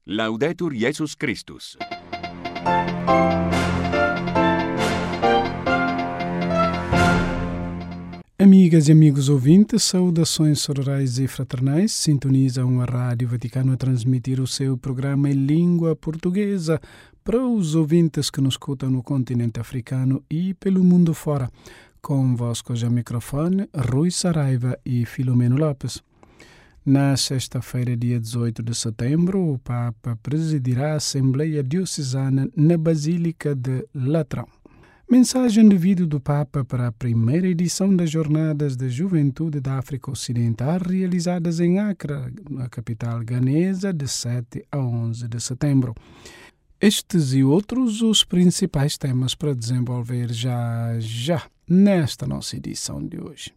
Laudetur Jesus Christus. Amigas e amigos ouvintes, saudações sororais e fraternais. Sintonizam a Rádio Vaticano a transmitir o seu programa em língua portuguesa para os ouvintes que nos escutam no continente africano e pelo mundo fora. Convosco já microfone, Rui Saraiva e Filomeno Lopes. Na sexta-feira, dia 18 de setembro, o Papa presidirá a Assembleia Diocesana na Basílica de Latrão. Mensagem de vídeo do Papa para a primeira edição das Jornadas da Juventude da África Ocidental, realizadas em Accra, na capital ganesa, de 7 a 11 de setembro. Estes e outros os principais temas para desenvolver já nesta nossa edição de hoje.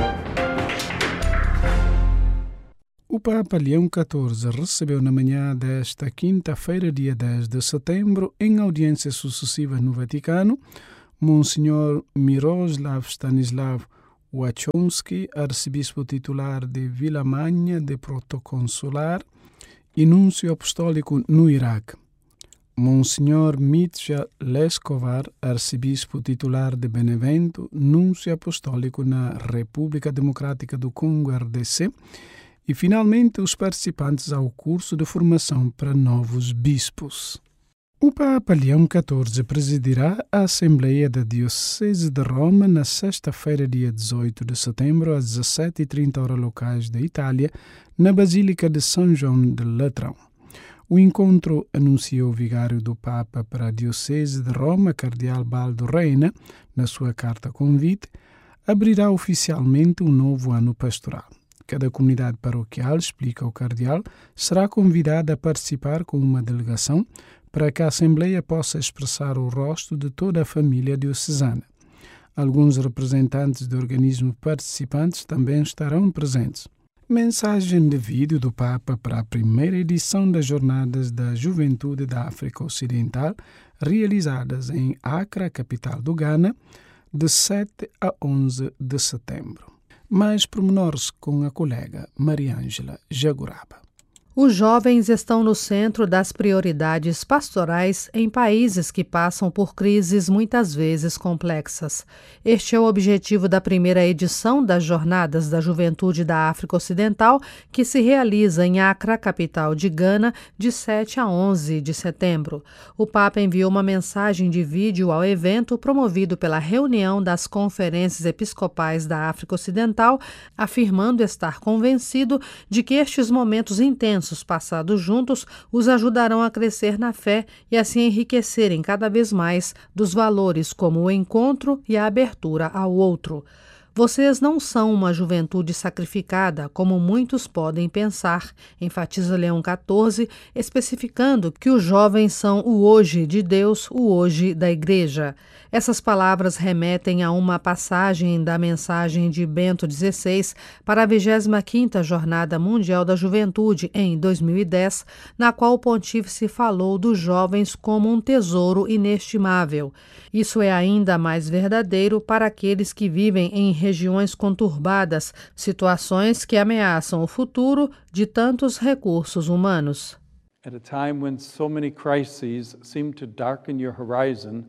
O Papa Leão XIV recebeu na manhã desta quinta-feira, dia 10 de setembro, em audiências sucessivas no Vaticano, Monsenhor Miroslav Stanislav Wachowski, arcebispo titular de Vila Manha de Protoconsular e núncio apostólico no Iraque. Monsenhor Mitja Leskovar, arcebispo titular de Benevento, núncio apostólico na República Democrática do Congo, RDC, e, finalmente, os participantes ao curso de formação para novos bispos. O Papa Leão XIV presidirá a Assembleia da Diocese de Roma na sexta-feira, dia 18 de setembro, às 17h30 horas locais da Itália, na Basílica de São João de Latrão. O encontro, anunciou o vigário do Papa para a Diocese de Roma, Cardeal Baldo Reina, na sua carta convite, abrirá oficialmente um novo ano pastoral. Cada comunidade paroquial, explica o cardeal, será convidada a participar com uma delegação para que a Assembleia possa expressar o rosto de toda a família diocesana. Alguns representantes de organismos participantes também estarão presentes. Mensagem de vídeo do Papa para a primeira edição das Jornadas da Juventude da África Ocidental, realizadas em Accra, capital do Ghana, de 7 a 11 de setembro. Mais pormenores com a colega Mariângela Jaguraba. Os jovens estão no centro das prioridades pastorais em países que passam por crises muitas vezes complexas. Este é o objetivo da primeira edição das Jornadas da Juventude da África Ocidental, que se realiza em Accra, capital de Gana, de 7 a 11 de setembro. O Papa enviou uma mensagem de vídeo ao evento promovido pela Reunião das Conferências Episcopais da África Ocidental, afirmando estar convencido de que estes momentos intensos passados juntos os ajudarão a crescer na fé e a se enriquecerem cada vez mais dos valores como o encontro e a abertura ao outro. Vocês não são uma juventude sacrificada, como muitos podem pensar, enfatiza Leão XIV, especificando que os jovens são o hoje de Deus, o hoje da Igreja. Essas palavras remetem a uma passagem da mensagem de Bento XVI para a 25ª Jornada Mundial da Juventude, em 2010, na qual o pontífice falou dos jovens como um tesouro inestimável. Isso é ainda mais verdadeiro para aqueles que vivem em regiões conturbadas, situações que ameaçam o futuro de tantos recursos humanos. At a time when so many crises seem to darken your horizon,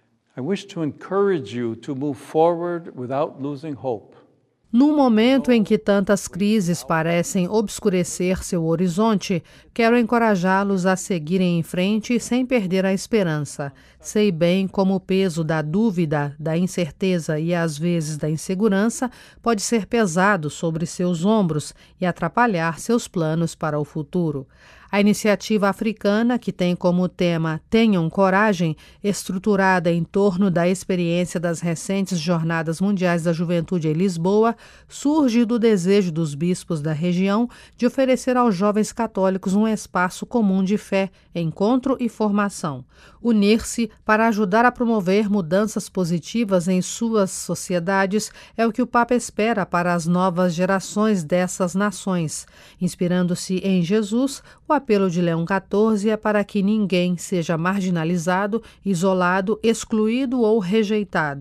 I wish to encourage you to move forward without losing hope. Num momento em que tantas crises parecem obscurecer seu horizonte, quero encorajá-los a seguirem em frente sem perder a esperança. Sei bem como o peso da dúvida, da incerteza e às vezes da insegurança pode ser pesado sobre seus ombros e atrapalhar seus planos para o futuro. A iniciativa africana, que tem como tema Tenham Coragem, estruturada em torno da experiência das recentes Jornadas Mundiais da Juventude em Lisboa, surge do desejo dos bispos da região de oferecer aos jovens católicos um espaço comum de fé, encontro e formação. Unir-se para ajudar a promover mudanças positivas em suas sociedades é o que o Papa espera para as novas gerações dessas nações. Inspirando-se em Jesus, o apelo de Leão XIV é para que ninguém seja marginalizado, isolado, excluído ou rejeitado.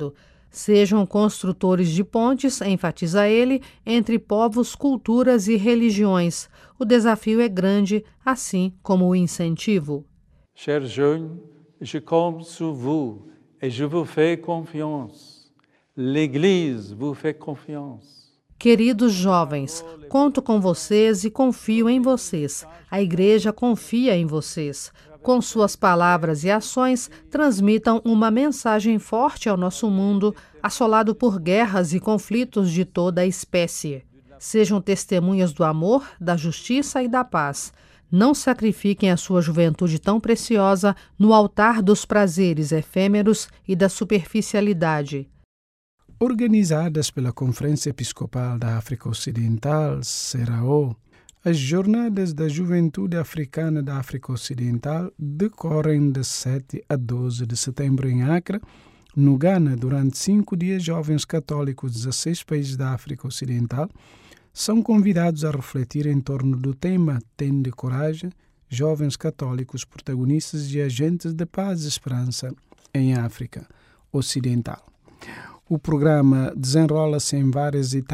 Sejam construtores de pontes, enfatiza ele, entre povos, culturas e religiões. O desafio é grande, assim como o incentivo. Chers jeunes, je compte sur vous et je vous fais confiance. L'Église vous fait confiance. Queridos jovens, conto com vocês e confio em vocês. A Igreja confia em vocês. Com suas palavras e ações, transmitam uma mensagem forte ao nosso mundo, assolado por guerras e conflitos de toda a espécie. Sejam testemunhas do amor, da justiça e da paz. Não sacrifiquem a sua juventude tão preciosa no altar dos prazeres efêmeros e da superficialidade. Organizadas pela Conferência Episcopal da África Ocidental, CERAO, as Jornadas da Juventude Africana da África Ocidental decorrem de 7 a 12 de setembro em Accra, no Ghana. Durante 5 dias, jovens católicos de 16 países da África Ocidental são convidados a refletir em torno do tema Tende Coragem, jovens católicos protagonistas e agentes de paz e esperança em África Ocidental. O programa desenrola-se em várias etapas